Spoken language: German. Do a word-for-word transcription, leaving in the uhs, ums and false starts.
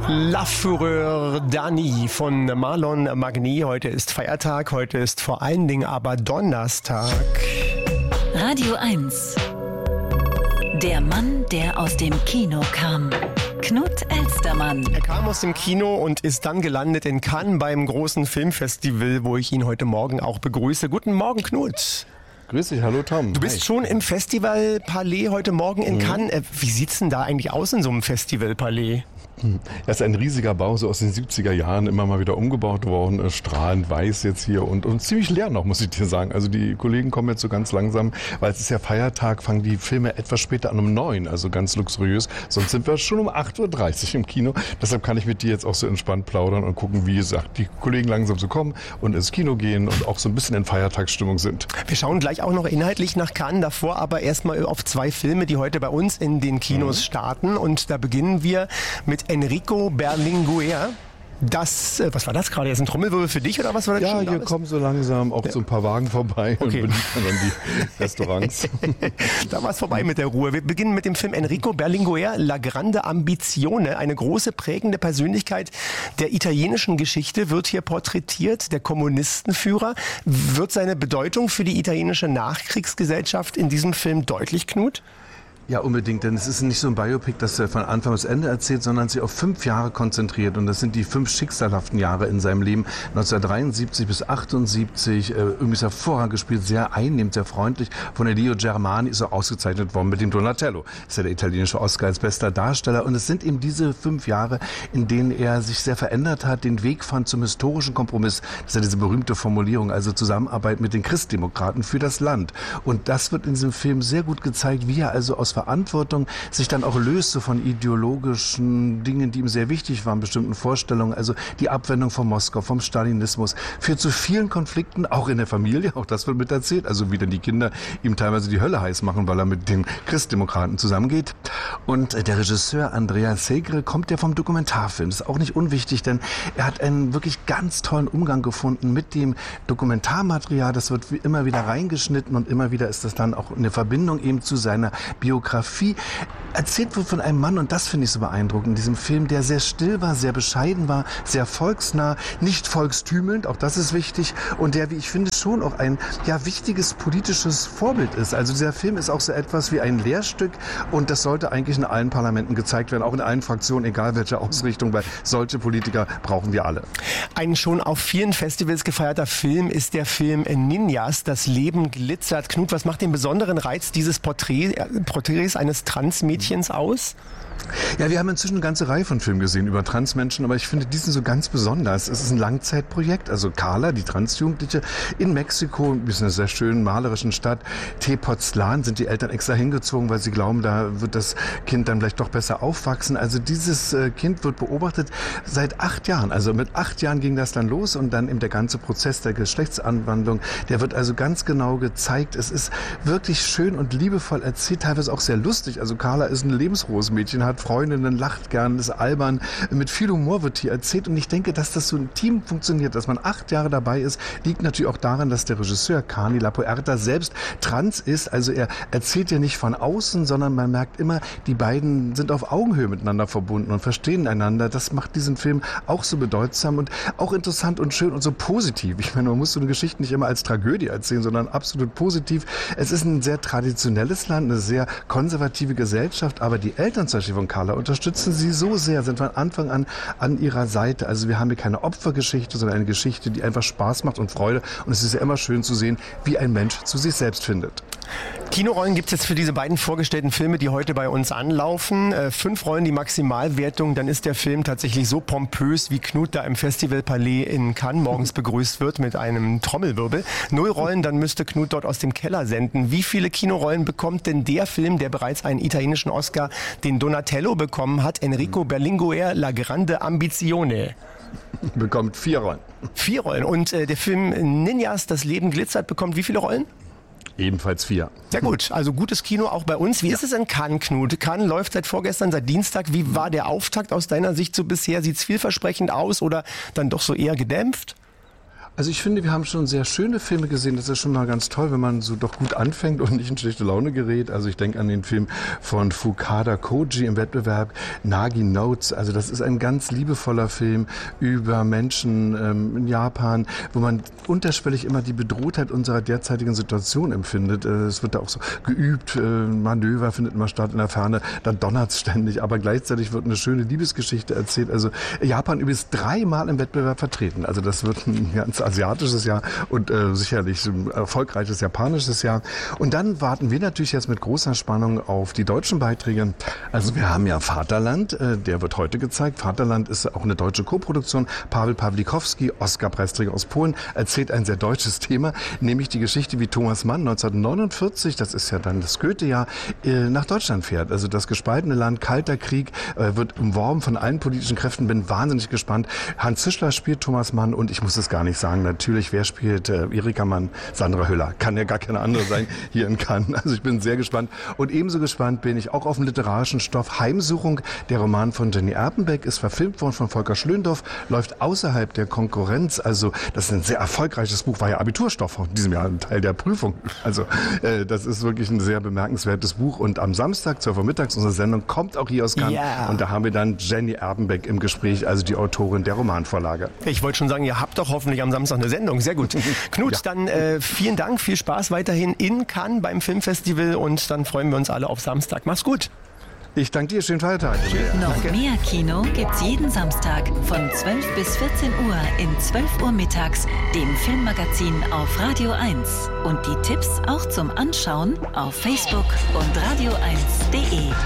La Fureur d'Annie von Marlon Magny. Heute ist Feiertag, heute ist vor allen Dingen aber Donnerstag. Radio eins. Der Mann, der aus dem Kino kam. Knut Elstermann. Er kam aus dem Kino und ist dann gelandet in Cannes beim großen Filmfestival, wo ich ihn heute Morgen auch begrüße. Guten Morgen, Knut. Grüß dich, hallo Tom. Du bist Hi. schon im Festival Palais heute Morgen in mhm. Cannes. Wie sieht's denn da eigentlich aus in so einem Festival Palais? Das ist ein riesiger Bau, so aus den siebziger Jahren, immer mal wieder umgebaut worden, strahlend weiß jetzt hier und, und ziemlich leer noch, muss ich dir sagen. Also die Kollegen kommen jetzt so ganz langsam, weil es ist ja Feiertag, fangen die Filme etwas später an um neun, also ganz luxuriös. Sonst sind wir schon um acht Uhr dreißig im Kino. Deshalb kann ich mit dir jetzt auch so entspannt plaudern und gucken, wie gesagt, die Kollegen langsam so kommen und ins Kino gehen und auch so ein bisschen in Feiertagsstimmung sind. Wir schauen gleich auch noch inhaltlich nach Cannes, davor aber erstmal auf zwei Filme, die heute bei uns in den Kinos mhm. starten. Und da beginnen wir mit Enrico Berlinguer. Das, was war das gerade? Jetzt ein Trommelwirbel für dich oder was war das? Ja, hier kommen so langsam auch ja. so ein paar Wagen vorbei okay. und beliefern dann die Restaurants. Da war es vorbei mit der Ruhe. Wir beginnen mit dem Film Enrico Berlinguer, La Grande Ambizione. Eine große prägende Persönlichkeit der italienischen Geschichte wird hier porträtiert. Der Kommunistenführer. Wird seine Bedeutung für die italienische Nachkriegsgesellschaft in diesem Film deutlich, Knut? Ja, unbedingt, denn es ist nicht so ein Biopic, das er von Anfang bis Ende erzählt, sondern sich auf fünf Jahre konzentriert. Und das sind die fünf schicksalhaften Jahre in seinem Leben. neunzehnhundertdreiundsiebzig bis achtundsiebzig, äh, irgendwie ist hervorragend gespielt, sehr einnehmend, sehr freundlich. Von Elio Germani ist er ausgezeichnet worden mit dem Donatello. Das ist ja der italienische Oscar als bester Darsteller. Und es sind eben diese fünf Jahre, in denen er sich sehr verändert hat, den Weg fand zum historischen Kompromiss. Das ist ja diese berühmte Formulierung, also Zusammenarbeit mit den Christdemokraten für das Land. Und das wird in diesem Film sehr gut gezeigt, wie er also aus Verantwortung sich dann auch löst so von ideologischen Dingen, die ihm sehr wichtig waren, bestimmten Vorstellungen, also die Abwendung von Moskau, vom Stalinismus, führt zu vielen Konflikten, auch in der Familie, auch das wird mit erzählt, also wie dann die Kinder ihm teilweise die Hölle heiß machen, weil er mit den Christdemokraten zusammengeht. Und der Regisseur Andrea Segre kommt ja vom Dokumentarfilm, das ist auch nicht unwichtig, denn er hat einen wirklich ganz tollen Umgang gefunden mit dem Dokumentarmaterial, das wird immer wieder reingeschnitten und immer wieder ist das dann auch eine Verbindung eben zu seiner Biografie. Erzählt wird von einem Mann, und das finde ich so beeindruckend in diesem Film, der sehr still war, sehr bescheiden war, sehr volksnah, nicht volkstümelnd, auch das ist wichtig, und der, wie ich finde, schon auch ein ja wichtiges politisches Vorbild ist. Also dieser Film ist auch so etwas wie ein Lehrstück, und das sollte eigentlich in allen Parlamenten gezeigt werden, auch in allen Fraktionen, egal welche Ausrichtung, weil solche Politiker brauchen wir alle. Ein schon auf vielen Festivals gefeierter Film ist der Film Ninjas, das Leben glitzert. Knut, was macht den besonderen Reiz dieses Porträt, äh, Porträts eines Transmädchens aus? Ja, wir haben inzwischen eine ganze Reihe von Filmen gesehen über Transmenschen, aber ich finde diesen so ganz besonders. Es ist ein Langzeitprojekt, also Carla, die Transjugendliche, in Mexiko, ist eine sehr schöne malerischen Stadt, Tepoztlan, sind die Eltern extra hingezogen, weil sie glauben, da wird das Kind dann vielleicht doch besser aufwachsen. Also dieses äh, Kind wird beobachtet seit acht Jahren. Also mit acht Jahren ging das dann los und dann eben der ganze Prozess der Geschlechtsanwandlung, der wird also ganz genau gezeigt. Es ist wirklich schön und liebevoll erzählt, teilweise auch sehr lustig. Also Carla ist ein lebensfrohes Mädchen, hat Freundinnen, lacht gern, ist albern, mit viel Humor wird hier erzählt, und ich denke, dass das so ein Team funktioniert, dass man acht Jahre dabei ist, liegt natürlich auch daran, dass der Regisseur Carni Lapuerta selbst trans ist, also er erzählt ja nicht von außen, sondern man merkt immer, die beiden sind auf Augenhöhe miteinander verbunden und verstehen einander. Das macht diesen Film auch so bedeutsam und auch interessant und schön und so positiv. Ich meine, man muss so eine Geschichte nicht immer als Tragödie erzählen, sondern absolut positiv. Es ist ein sehr traditionelles Land, eine sehr konservative Gesellschaft, aber die Eltern zum Beispiel von Carla unterstützen sie so sehr, sind von Anfang an an ihrer Seite. Also wir haben hier keine Opfergeschichte, sondern eine Geschichte, die einfach Spaß macht und Freude. Und es ist ja immer schön zu sehen, wie ein Mensch zu sich selbst findet. Kinorollen gibt es jetzt für diese beiden vorgestellten Filme, die heute bei uns anlaufen. Äh, fünf Rollen die Maximalwertung, dann ist der Film tatsächlich so pompös, wie Knut da im Festival Palais in Cannes morgens begrüßt wird mit einem Trommelwirbel. Null Rollen, dann müsste Knut dort aus dem Keller senden. Wie viele Kinorollen bekommt denn der Film, der bereits einen italienischen Oscar, den Donatello bekommen hat, Enrico Berlinguer, La Grande Ambizione? Bekommt vier Rollen. Vier Rollen. Und äh, der Film Ninjas, das Leben glitzert, bekommt wie viele Rollen? Ebenfalls vier. Ja gut, also gutes Kino auch bei uns. Wie ja. ist es in Cannes, Knut? Cannes läuft seit vorgestern, seit Dienstag. Wie war der Auftakt aus deiner Sicht so bisher? Sieht es vielversprechend aus oder dann doch so eher gedämpft? Also ich finde, wir haben schon sehr schöne Filme gesehen. Das ist schon mal ganz toll, wenn man so doch gut anfängt und nicht in schlechte Laune gerät. Also ich denke an den Film von Fukada Koji im Wettbewerb Nagi Notes. Also das ist ein ganz liebevoller Film über Menschen ähm, in Japan, wo man unterschwellig immer die Bedrohtheit unserer derzeitigen Situation empfindet. Äh, es wird da auch so geübt, äh, Manöver findet immer statt in der Ferne, da donnert's ständig, aber gleichzeitig wird eine schöne Liebesgeschichte erzählt. Also Japan übrigens dreimal im Wettbewerb vertreten. Also das wird ein ganz asiatisches Jahr und äh, sicherlich ein erfolgreiches japanisches Jahr. Und dann warten wir natürlich jetzt mit großer Spannung auf die deutschen Beiträge. Also wir haben ja Vaterland, äh, der wird heute gezeigt. Vaterland ist auch eine deutsche Koproduktion. Paweł Pawlikowski, Oscar-Preisträger aus Polen, erzählt ein sehr deutsches Thema, nämlich die Geschichte, wie Thomas Mann neunzehnhundertneunundvierzig, das ist ja dann das Goethe-Jahr, äh, nach Deutschland fährt. Also das gespaltene Land, kalter Krieg, äh, wird umworben von allen politischen Kräften. Bin wahnsinnig gespannt. Hans Zischler spielt Thomas Mann und ich muss es gar nicht sagen, natürlich, wer spielt äh, Erika Mann? Sandra Hüller. Kann ja gar keine andere sein hier in Cannes. Also ich bin sehr gespannt. Und ebenso gespannt bin ich auch auf den literarischen Stoff Heimsuchung. Der Roman von Jenny Erpenbeck ist verfilmt worden von Volker Schlöndorff, läuft außerhalb der Konkurrenz. Also das ist ein sehr erfolgreiches Buch, war ja Abiturstoff in diesem Jahr, ein Teil der Prüfung. Also äh, das ist wirklich ein sehr bemerkenswertes Buch. Und am Samstag, zwölf Uhr mittags, unsere Sendung kommt auch hier aus Cannes. Yeah. Und da haben wir dann Jenny Erpenbeck im Gespräch, also die Autorin der Romanvorlage. Ich wollte schon sagen, ihr habt doch hoffentlich am Samstag eine Sendung. Sehr gut. Knut, ja. dann äh, vielen Dank, viel Spaß weiterhin in Cannes beim Filmfestival und dann freuen wir uns alle auf Samstag. Mach's gut. Ich danke dir, schönen Feiertag. Noch danke. Mehr Kino gibt's jeden Samstag von zwölf bis vierzehn Uhr in zwölf Uhr mittags, dem Filmmagazin auf Radio eins. Und die Tipps auch zum Anschauen auf Facebook und radio eins punkt de.